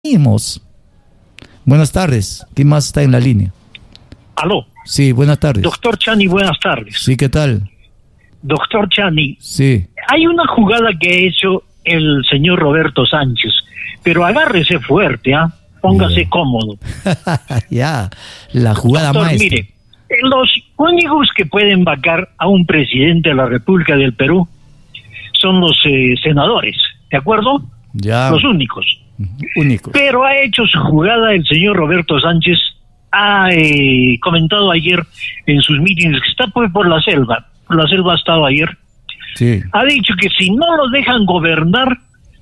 Seguimos. Buenas tardes. ¿Quién más está en la línea? Aló. Sí, buenas tardes. Doctor Chani, buenas tardes. Sí, ¿qué tal? Doctor Chani. Sí. Hay una jugada que ha hecho el señor Roberto Sánchez, pero agárrese fuerte, ¿ah? Póngase cómodo. Ya, la jugada Doctor, maestra. mire, los únicos que pueden vacar a un presidente de la República del Perú son los senadores, ¿de acuerdo? Ya. Los únicos. Únicos. Pero ha hecho su jugada el señor Roberto Sánchez, ha comentado ayer en sus mítines que está pues por la selva ha estado ayer, Sí. ha dicho que si no lo dejan gobernar,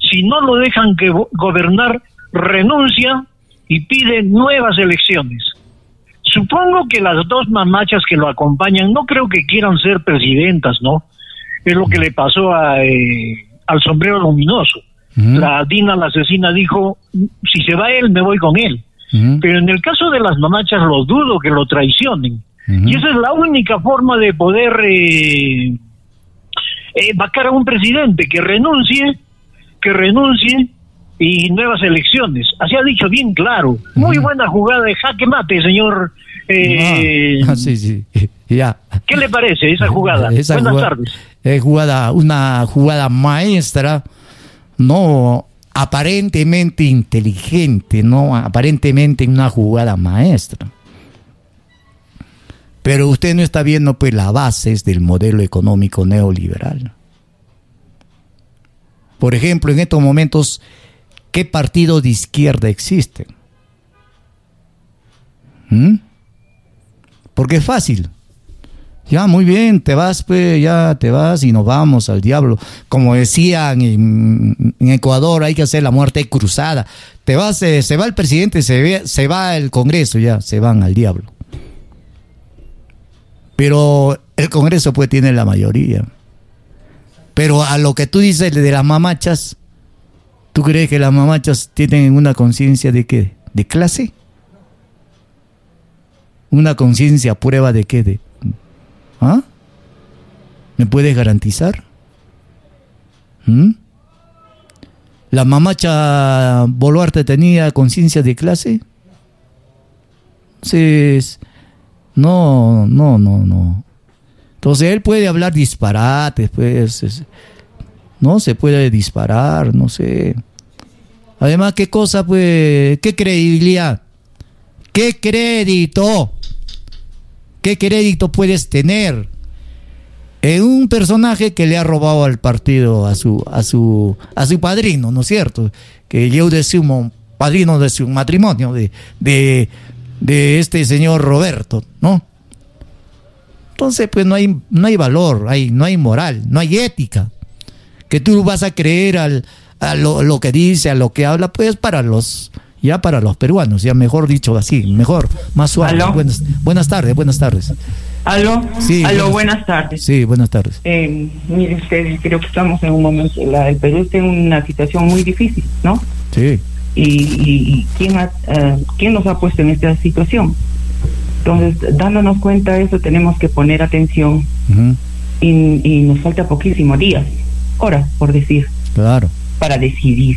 renuncia y pide nuevas elecciones. Supongo que las dos mamachas que lo acompañan no creo que quieran ser presidentas, ¿no? Es lo que le pasó al sombrero luminoso. La Dina, la asesina, dijo, si se va él, me voy con él. Pero en el caso de las mamachas, lo dudo que lo traicionen. Y esa es la única forma de poder vacar a un presidente, que renuncie y nuevas elecciones. Así ha dicho bien claro. Muy buena jugada de jaque mate, señor. Sí. Ya. ¿Qué le parece esa jugada? Buenas tardes. Una jugada maestra, no aparentemente inteligente, no aparentemente una jugada maestra. Pero usted no está viendo pues las bases del modelo económico neoliberal. Por ejemplo, en estos momentos, ¿qué partido de izquierda existe? Porque es fácil. Ya, muy bien, te vas, pues, ya te vas y nos vamos al diablo. Como decían en Ecuador, hay que hacer la muerte cruzada. Te vas, se va el presidente, se va el Congreso, ya, se van al diablo. Pero el Congreso, pues, tiene la mayoría. Pero a lo que tú dices de las mamachas, ¿tú crees que las mamachas tienen una conciencia de qué? ¿De clase? ¿Una conciencia a prueba de qué? ¿Ah? ¿Me puedes garantizar? ¿La mamacha Boluarte tenía conciencia de clase? Entonces, no. Entonces él puede hablar disparates, pues, no se puede disparar, no sé. Además, ¿qué cosa, pues, qué credibilidad? ¿Qué crédito puedes tener en un personaje que le ha robado al partido a su padrino, ¿no es cierto? Que yo decía un padrino de su matrimonio de este señor Roberto, ¿no? Entonces, pues no hay valor, no hay moral, no hay ética. Que tú vas a creer a lo que dice, a lo que habla, pues para los peruanos, ya mejor dicho así, mejor, más suave. Buenas tardes. ¿Aló? Sí, buenas tardes. Sí, buenas tardes. Mire usted, creo que estamos en un momento, el Perú está en una situación muy difícil, ¿no? Sí. Y ¿quién nos ha puesto en esta situación? Entonces, dándonos cuenta de eso, tenemos que poner atención. Y nos falta poquísimo, horas, por decir. Claro. Para decidir.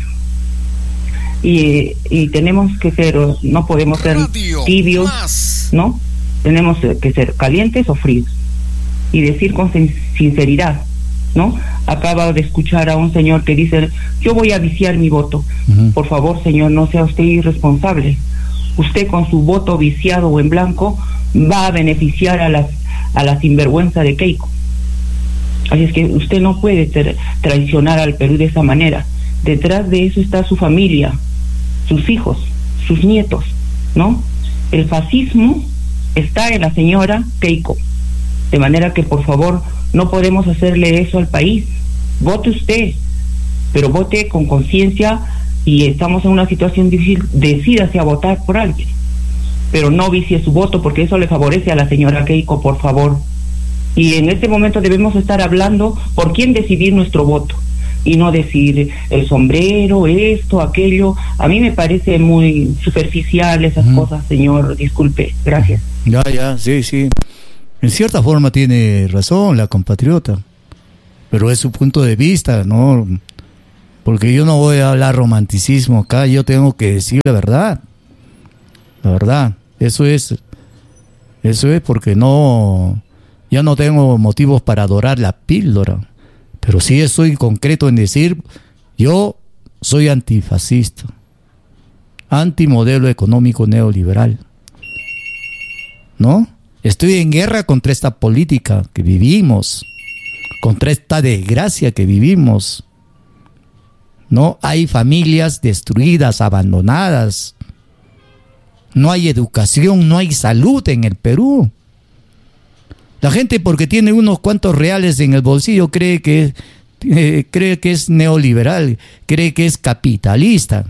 Y tenemos que ser, no podemos ser tibios, ¿no? Tenemos que ser calientes o fríos y decir con sinceridad, ¿no? Acabo de escuchar a un señor que dice, yo voy a viciar mi voto. Por favor, señor, no sea usted irresponsable. Usted con su voto viciado o en blanco va a beneficiar a la sinvergüenza de Keiko. Así es que usted no puede traicionar al Perú de esa manera. Detrás de eso está su familia, sus hijos, sus nietos, ¿no? El fascismo está en la señora Keiko, de manera que por favor no podemos hacerle eso al país. Vote usted, pero vote con conciencia, y estamos en una situación difícil, decídase a votar por alguien, pero no vicie su voto, porque eso le favorece a la señora Keiko, por favor. Y en este momento debemos estar hablando por quién decidir nuestro voto, y no decir el sombrero, esto, aquello. A mí me parece muy superficial esas cosas, señor, disculpe, gracias. Ya, sí. En cierta forma tiene razón la compatriota, pero es su punto de vista, ¿no? Porque yo no voy a hablar romanticismo acá, yo tengo que decir la verdad. La verdad, eso es porque ya no tengo motivos para adorar la píldora. Pero sí estoy concreto en decir, yo soy antifascista, antimodelo económico neoliberal, ¿no? Estoy en guerra contra esta política que vivimos, contra esta desgracia que vivimos, ¿no? Hay familias destruidas, abandonadas, no hay educación, no hay salud en el Perú. La gente, porque tiene unos cuantos reales en el bolsillo, cree que es neoliberal, cree que es capitalista.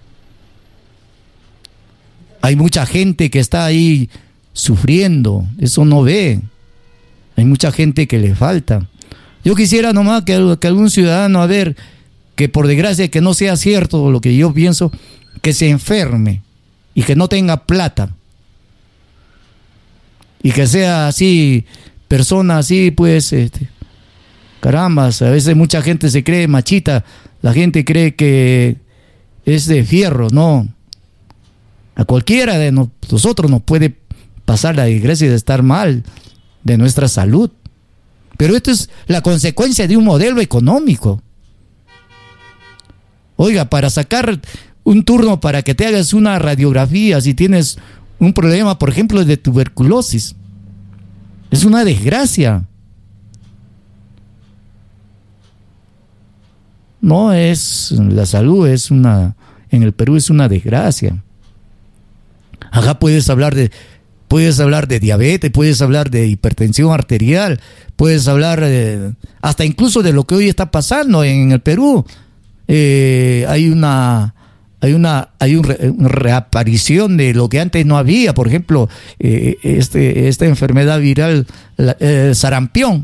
Hay mucha gente que está ahí sufriendo, eso no ve. Hay mucha gente que le falta. Yo quisiera nomás que algún ciudadano, a ver, que por desgracia que no sea cierto lo que yo pienso, que se enferme y que no tenga plata. Y que sea así, persona así, pues, carambas, a veces mucha gente se cree machita, la gente cree que es de fierro, no. A cualquiera de nosotros nos puede pasar la desgracia de estar mal de nuestra salud. Pero esto es la consecuencia de un modelo económico. Oiga, para sacar un turno para que te hagas una radiografía, si tienes un problema, por ejemplo, de tuberculosis, es una desgracia. No es, la salud es en el Perú es una desgracia. Acá puedes hablar de diabetes, puedes hablar de hipertensión arterial, puedes hablar hasta incluso de lo que hoy está pasando en el Perú. Hay una reaparición de lo que antes no había, por ejemplo, esta enfermedad viral, sarampión,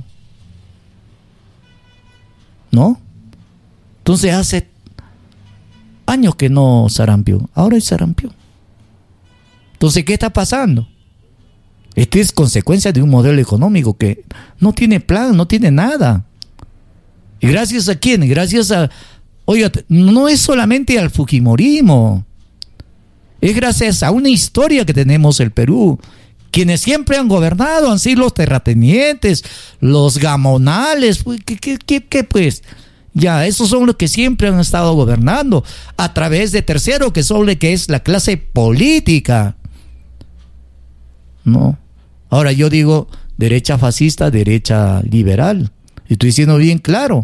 ¿no? Entonces hace años que no sarampión, ahora hay sarampión. Entonces, ¿qué está pasando? Esta es consecuencia de un modelo económico que no tiene plan, no tiene nada. ¿Y gracias a quién? Gracias a... Oiga, no es solamente al fujimorismo, es gracias a una historia que tenemos el Perú. Quienes siempre han gobernado han sido los terratenientes, los gamonales, ¿qué pues? Ya, esos son los que siempre han estado gobernando a través de tercero, que es la clase política. No. Ahora yo digo derecha fascista, derecha liberal. Estoy diciendo bien claro.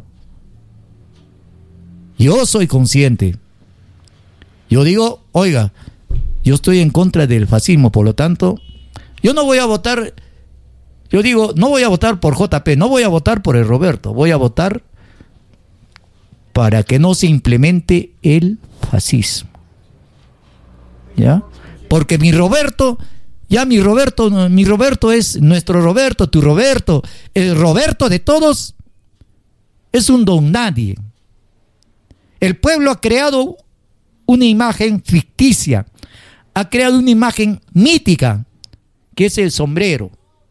Yo soy consciente. Yo digo, oiga, yo estoy en contra del fascismo, por lo tanto, yo no voy a votar, yo digo, no voy a votar por JP, no voy a votar por el Roberto, voy a votar para que no se implemente el fascismo. ¿Ya? Porque mi Roberto es nuestro Roberto, tu Roberto, el Roberto de todos es un don nadie. El pueblo ha creado una imagen ficticia, ha creado una imagen mítica, que es el sombrero.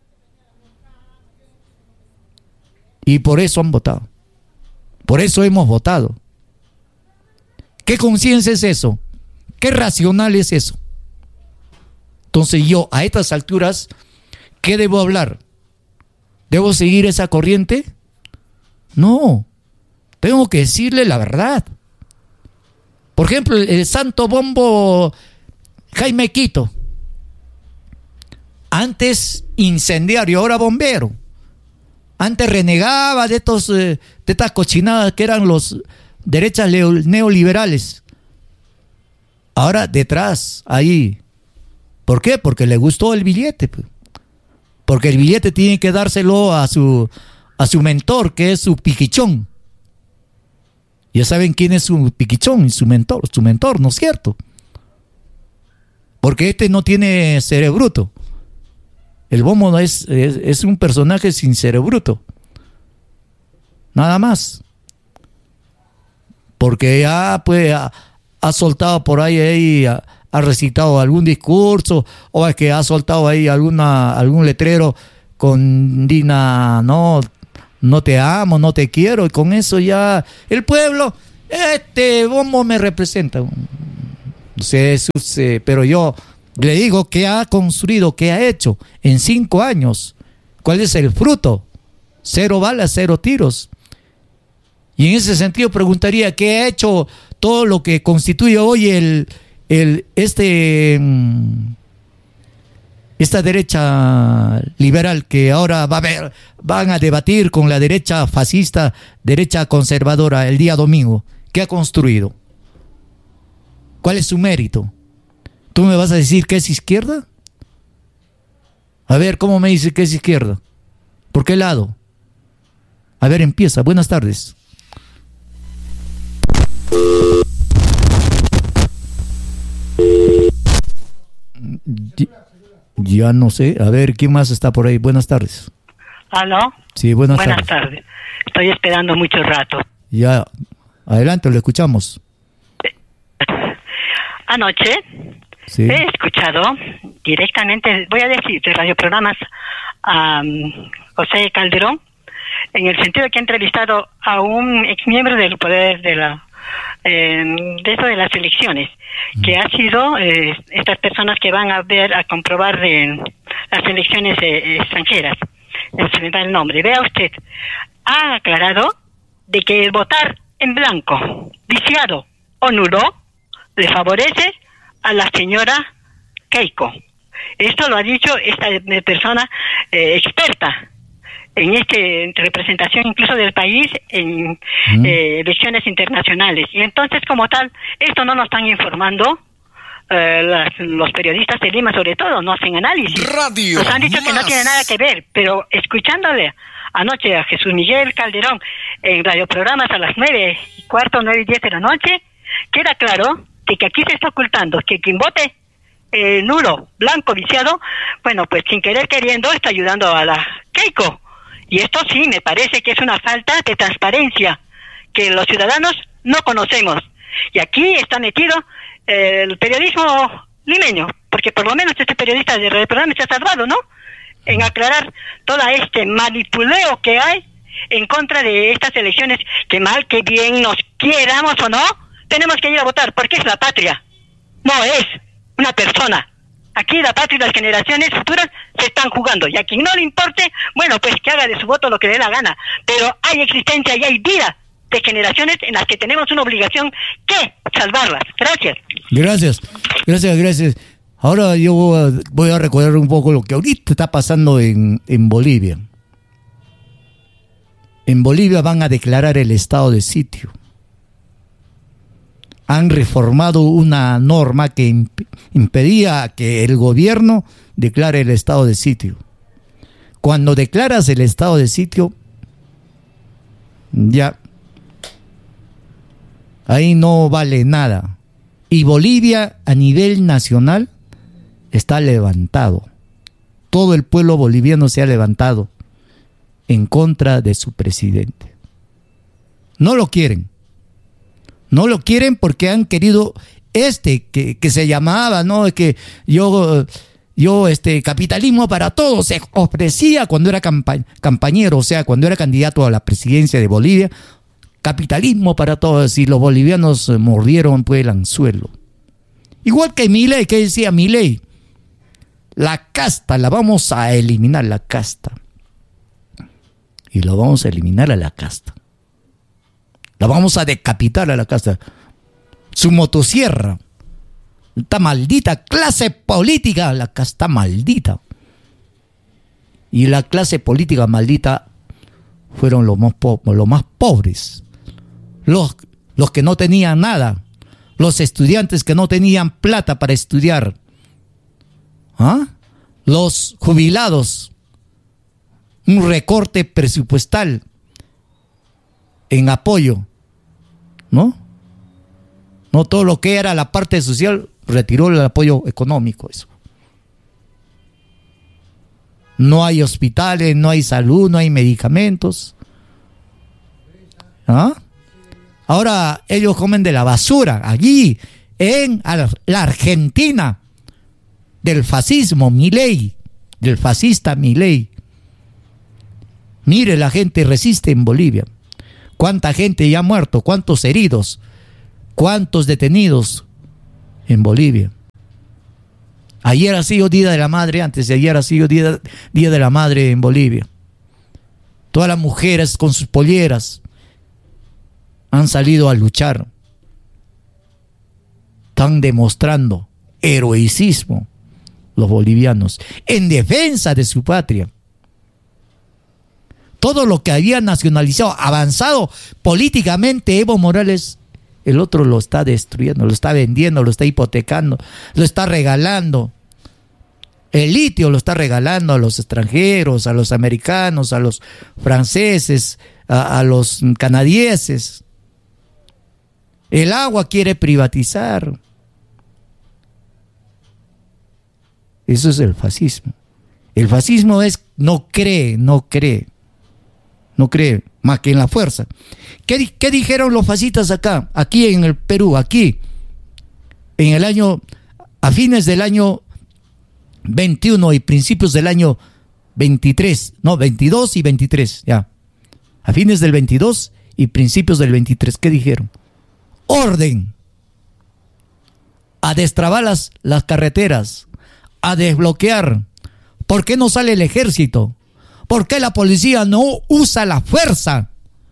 Y por eso han votado. Por eso hemos votado. ¿Qué conciencia es eso? ¿Qué racional es eso? Entonces yo, a estas alturas, ¿qué debo hablar? ¿Debo seguir esa corriente? No. Tengo que decirle la verdad. Por ejemplo, el santo bombo Jaime Quito. Antes incendiario, ahora bombero. Antes renegaba de estas cochinadas que eran los derechas neoliberales. Ahora detrás, ahí. ¿Por qué? Porque le gustó el billete. Porque el billete tiene que dárselo a su mentor, que es su piquichón. Ya saben quién es su piquichón y su mentor, ¿no es cierto? Porque no tiene cerebruto. El bombo es un personaje sin cerebruto. Nada más. Porque ya pues ha soltado por ahí ha recitado algún discurso, o es que ha soltado ahí algún letrero con Dina, no te amo, no te quiero, y con eso ya el pueblo este bombo me representa. Pero yo le digo qué ha construido, qué ha hecho en 5 años. ¿Cuál es el fruto? 0 balas, 0 tiros. Y en ese sentido preguntaría qué ha hecho todo lo que constituye hoy esta derecha liberal que ahora van a debatir con la derecha fascista, derecha conservadora el día domingo. ¿Qué ha construido? ¿Cuál es su mérito? ¿Tú me vas a decir que es izquierda? A ver, ¿cómo me dice que es izquierda? ¿Por qué lado? A ver, empieza. Buenas tardes. Ya no sé. A ver, ¿quién más está por ahí? Buenas tardes. ¿Aló? Sí, buenas tardes. Estoy esperando mucho rato. Ya, adelante, lo escuchamos. Anoche sí. He escuchado directamente, voy a decir, de radioprogramas a José Calderón, en el sentido de que ha entrevistado a un exmiembro del poder de eso de las elecciones, que ha sido estas personas que van a comprobar las elecciones extranjeras. Se me da el nombre. Vea usted, ha aclarado de que el votar en blanco, viciado o nulo le favorece a la señora Keiko. Esto lo ha dicho esta persona experta en representación incluso del país en elecciones internacionales. Y entonces, como tal, esto no nos están informando los periodistas de Lima, sobre todo, no hacen análisis. Nos han dicho que no tiene nada que ver, pero escuchándole anoche a Jesús Miguel Calderón en radioprogramas a las 9:15, 9:10 de la noche, queda claro que aquí se está ocultando que quien vote nulo, blanco, viciado, bueno, pues sin querer queriendo está ayudando a la Keiko. Y esto sí me parece que es una falta de transparencia que los ciudadanos no conocemos. Y aquí está metido el periodismo limeño, porque por lo menos este periodista de Radio Programa se ha salvado, ¿no? En aclarar todo este manipuleo que hay en contra de estas elecciones, que mal que bien nos quieramos o no, tenemos que ir a votar, porque es la patria, no es una persona. Aquí la patria y las generaciones futuras se están jugando, y a quien no le importe, bueno, pues que haga de su voto lo que le dé la gana, pero hay existencia y hay vida de generaciones en las que tenemos una obligación que salvarlas. Gracias. Ahora yo voy a recordar un poco lo que ahorita está pasando en Bolivia. En Bolivia van a declarar el estado de sitio. Han reformado una norma que impedía que el gobierno declare el estado de sitio. Cuando declaras el estado de sitio, ya ahí no vale nada. Y Bolivia a nivel nacional está levantado. Todo el pueblo boliviano se ha levantado en contra de su presidente. No lo quieren. No lo quieren porque han querido que se llamaba, ¿no? Que yo capitalismo para todos, se ofrecía cuando era campañero, o sea, cuando era candidato a la presidencia de Bolivia, capitalismo para todos, y los bolivianos mordieron pues el anzuelo. Igual que Milei, que decía Milei, la casta, la vamos a eliminar, la casta. Y lo vamos a eliminar a la casta. La vamos a decapitar a la casta. Su motosierra, esta maldita clase política, la casta maldita. Y la clase política maldita fueron los más pobres. Los que no tenían nada. Los estudiantes que no tenían plata para estudiar. Los jubilados. Un recorte presupuestal en apoyo. ¿No? No todo lo que era la parte social retiró el apoyo económico. Eso. No hay hospitales, no hay salud, no hay medicamentos. Ahora ellos comen de la basura. Allí, en la Argentina, del fascismo, Milei, del fascista Milei. Mire, la gente resiste en Bolivia. ¿Cuánta gente ya ha muerto? ¿Cuántos heridos? ¿Cuántos detenidos en Bolivia? Ayer ha sido Día de la Madre, antes de ayer ha sido Día de la Madre en Bolivia. Todas las mujeres con sus polleras han salido a luchar. Están demostrando heroicismo los bolivianos en defensa de su patria. Todo lo que había nacionalizado, avanzado políticamente Evo Morales, el otro lo está destruyendo, lo está vendiendo, lo está hipotecando, lo está regalando. El litio lo está regalando a los extranjeros, a los americanos, a los franceses, a los canadienses. El agua quiere privatizar. Eso es el fascismo. El fascismo es no cree más que en la fuerza. ¿Qué dijeron los fascistas acá? Aquí en el Perú, aquí, en el año, a fines del año 21 y principios del año 23, no, 22 y 23, ya. A fines del 22 y principios del 23, ¿qué dijeron? Orden. A destrabar las carreteras, a desbloquear. ¿Por qué no sale el ejército? ¿Por qué la policía no usa la fuerza?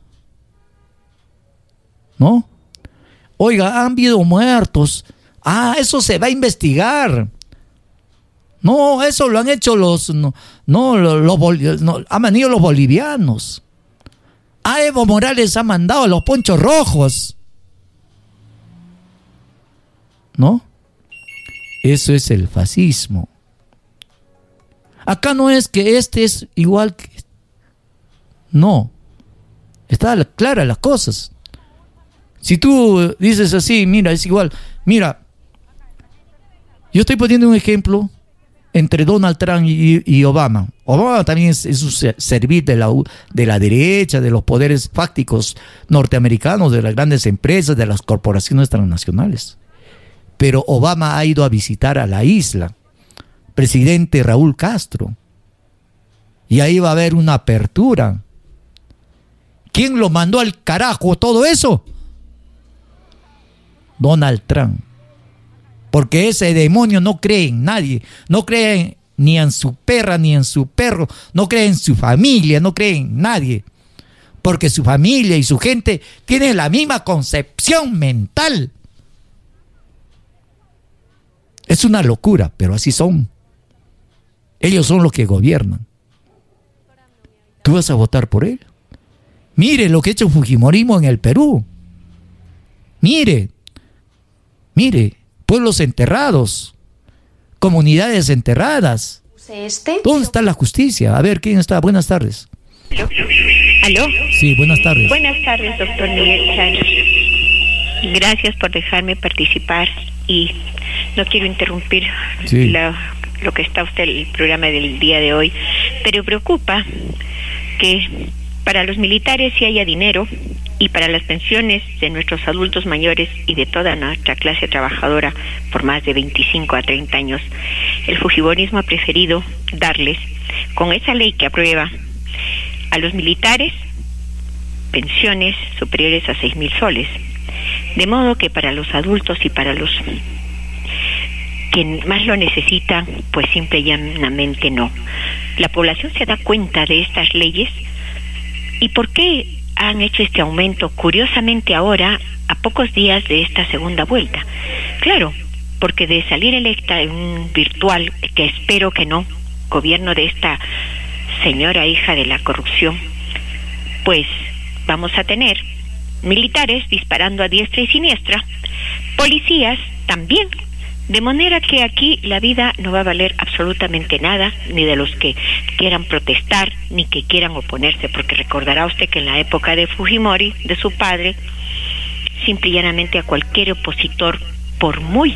¿No? Oiga, han habido muertos. Eso se va a investigar. No, eso lo han hecho han venido los bolivianos. Evo Morales ha mandado a los ponchos rojos. ¿No? Eso es el fascismo. Acá no es que este es igual que... No. Está clara las cosas. Si tú dices así, mira, es igual. Mira, yo estoy poniendo un ejemplo entre Donald Trump y Obama. Obama también es un servir de la derecha, de los poderes fácticos norteamericanos, de las grandes empresas, de las corporaciones transnacionales. Pero Obama ha ido a visitar a la isla, presidente Raúl Castro, y ahí va a haber una apertura. ¿Quién lo mandó al carajo todo eso? Donald Trump. Porque ese demonio no cree en nadie, no cree ni en su perra ni en su perro, no cree en su familia, no cree en nadie. Porque su familia y su gente tienen la misma concepción mental. Es una locura, pero así son. Ellos son los que gobiernan. ¿Tú vas a votar por él? Mire lo que ha hecho Fujimorismo en el Perú. Mire, pueblos enterrados, comunidades enterradas. ¿Dónde está la justicia? A ver, ¿quién está? Buenas tardes. ¿Aló? Sí, buenas tardes. Buenas tardes, doctor Miguel Chávez. Gracias por dejarme participar y no quiero interrumpir lo que está usted, el programa del día de hoy, pero preocupa que para los militares sí haya dinero y para las pensiones de nuestros adultos mayores y de toda nuestra clase trabajadora por más de 25 a 30 años, el fujimorismo ha preferido darles, con esa ley que aprueba, a los militares pensiones superiores a 6,000 soles. De modo que para los adultos y para los que más lo necesitan, pues simple y llanamente no. La población se da cuenta de estas leyes. ¿Y por qué han hecho este aumento curiosamente ahora, a pocos días de esta segunda vuelta? Claro, porque de salir electa en un virtual, que espero que no, gobierno de esta señora hija de la corrupción, pues vamos a tener militares disparando a diestra y siniestra, policías también, de manera que aquí la vida no va a valer absolutamente nada, ni de los que quieran protestar, ni que quieran oponerse, porque recordará usted que en la época de Fujimori, de su padre, simple y llanamente a cualquier opositor, por muy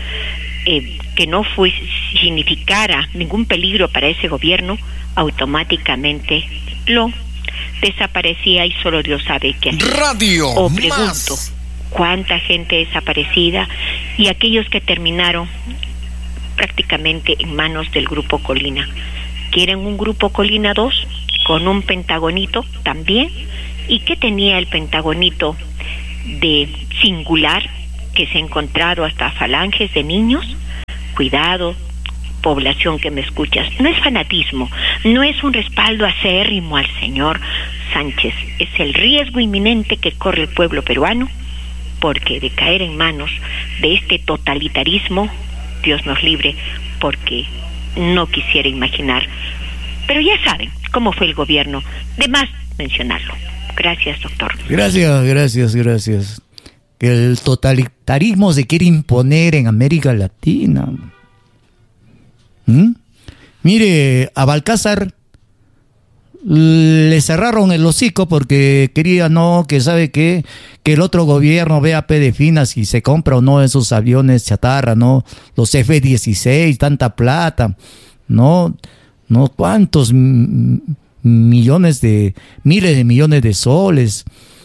que no significara ningún peligro para ese gobierno, automáticamente lo desaparecía y solo Dios sabe qué hacer. Radio o pregunto, ¿cuánta gente desaparecida? Y aquellos que terminaron prácticamente en manos del Grupo Colina. ¿Quieren un Grupo Colina 2 con un pentagonito también ¿Y qué tenía el Pentagonito de singular que se ha encontrado hasta falanges de niños? Cuidado, población que me escuchas, no es fanatismo, no es un respaldo acérrimo al señor Sánchez, es el riesgo inminente que corre el pueblo peruano, porque de caer en manos de este totalitarismo, Dios nos libre, porque no quisiera imaginar. Pero ya saben cómo fue el gobierno, de más mencionarlo. Gracias, doctor. Gracias. Que el totalitarismo se quiere imponer en América Latina. Mire, a Balcázar le cerraron el hocico porque quería que sabe que el otro gobierno vea de fina si se compra o no esos aviones chatarra, los F-16, tanta plata, cuántos miles de millones de soles,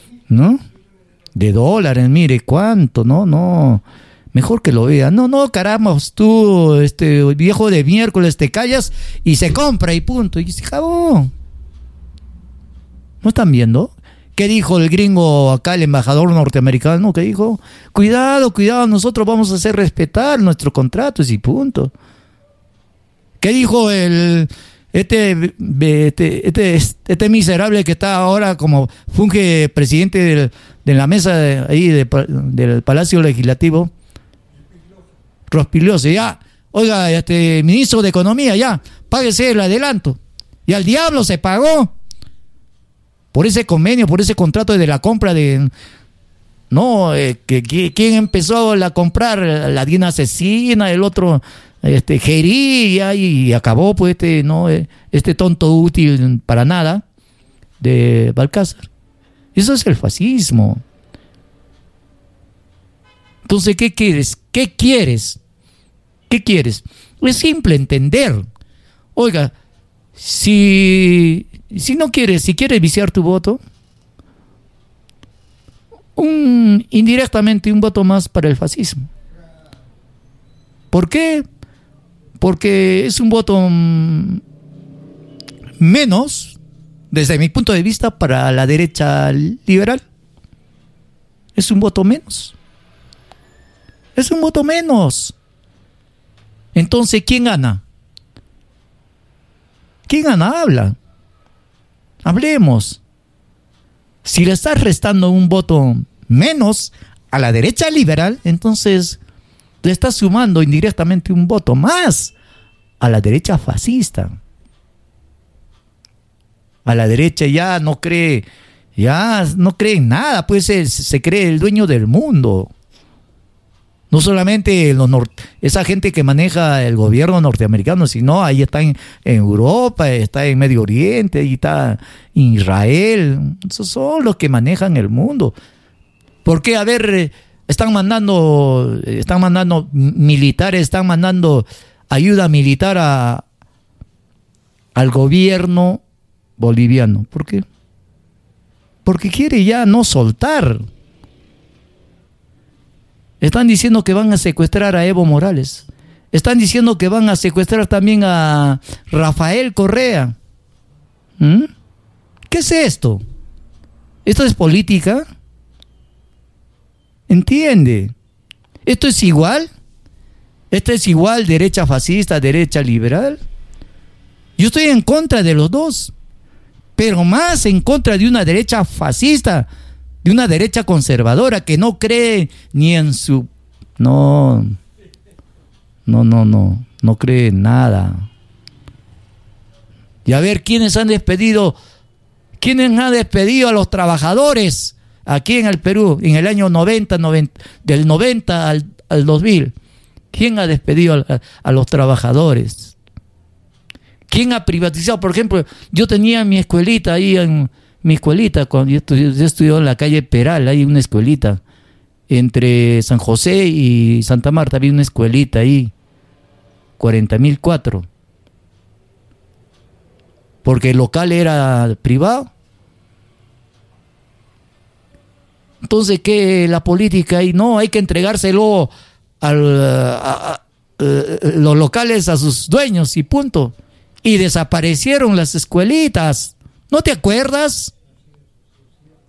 de dólares, mire cuánto, mejor que lo vea. No, caramba, tú, viejo de miércoles, te callas y se compra y punto, y se acabó. ¿No están viendo? ¿Qué dijo el gringo acá, el embajador norteamericano? ¿Qué dijo? Cuidado, nosotros vamos a hacer respetar nuestros contratos y punto. ¿Qué dijo este miserable que está ahora como funge presidente de la mesa del Palacio Legislativo? Rospiglioso, ya. Oiga, ministro de Economía, ya, páguese el adelanto. Y al diablo se pagó. Por ese convenio, por ese contrato de la compra de... ¿quién empezó a comprar? La Dina Asesina, el otro, Gerí, y acabó, pues, este tonto útil para nada de Balcázar. Eso es el fascismo. Entonces, ¿qué quieres? ¿Qué quieres? Es simple entender. Oiga, si quieres viciar tu voto, indirectamente un voto más para el fascismo. ¿Por qué? Porque es un voto menos, desde mi punto de vista, para la derecha liberal. Es un voto menos. Entonces, ¿quién gana? Habla. Hablemos. Si le estás restando un voto menos a la derecha liberal, entonces le estás sumando indirectamente un voto más a la derecha fascista. A la derecha ya no cree en nada, pues se cree el dueño del mundo. No solamente esa gente que maneja el gobierno norteamericano, sino ahí está en Europa, está en Medio Oriente, ahí está Israel. Esos son los que manejan el mundo. ¿Por qué? A ver, están mandando militares, están mandando ayuda militar al gobierno boliviano. ¿Por qué? Porque quiere ya no soltar. Están diciendo que van a secuestrar a Evo Morales. Están diciendo que van a secuestrar también a Rafael Correa. ¿Qué es esto? ¿Esto es política? ¿Entiende? ¿Esto es igual? ¿Esto es igual derecha fascista, derecha liberal? Yo estoy en contra de los dos, pero más en contra de una derecha fascista, de una derecha conservadora que no cree ni en su... No cree en nada. Y a ver, ¿quiénes han despedido a los trabajadores aquí en el Perú en el año 90 del 90 al 2000? ¿Quién ha despedido a los trabajadores? ¿Quién ha privatizado? Por ejemplo, yo tenía mi escuelita ahí cuando yo estudié en la calle Peral, hay una escuelita entre San José y Santa Marta, había una escuelita ahí, 40.004, porque el local era privado. Entonces, ¿qué? La política ahí, no, hay que entregárselo a los locales a sus dueños y punto. Y desaparecieron las escuelitas. ¿No te acuerdas?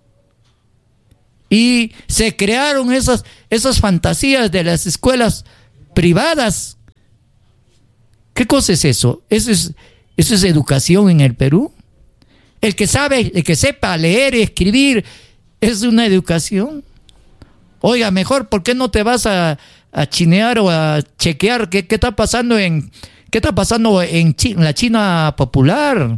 Y se crearon esas fantasías de las escuelas privadas. ¿Qué cosa es eso? ¿Eso es educación en el Perú? El que sepa leer y escribir, ¿es una educación? Oiga, mejor, ¿por qué no te vas a chinear o a chequear qué está pasando en la China popular?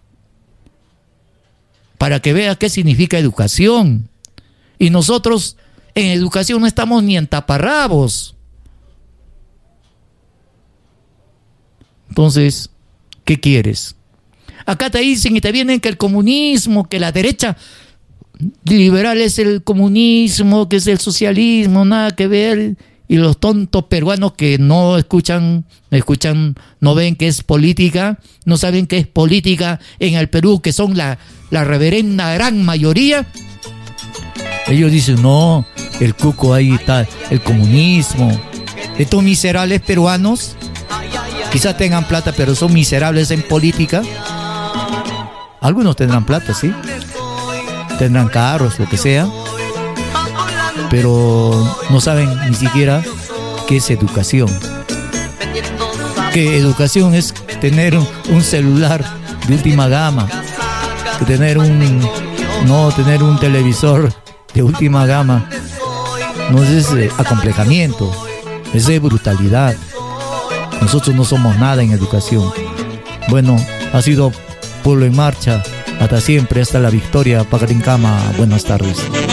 Para que veas qué significa educación. Y nosotros en educación no estamos ni en taparrabos. Entonces, ¿qué quieres? Acá te dicen y te vienen que el comunismo, que la derecha liberal es el comunismo, que es el socialismo, nada que ver. Y los tontos peruanos que no escuchan, no ven que es política, no saben que es política en el Perú, que son la reverenda gran mayoría. Ellos dicen, no, el cuco, ahí está el comunismo. Estos miserables peruanos, quizás tengan plata, pero son miserables en política. Algunos tendrán plata, sí. Tendrán carros, lo que sea. Pero no saben ni siquiera qué es educación. Que educación es tener un celular de última gama. Que tener un televisor de última gama. No es acomplejamiento, es brutalidad. Nosotros no somos nada en educación. Bueno, ha sido Pueblo en Marcha. Hasta siempre, hasta la victoria. Pacarincama, buenas tardes.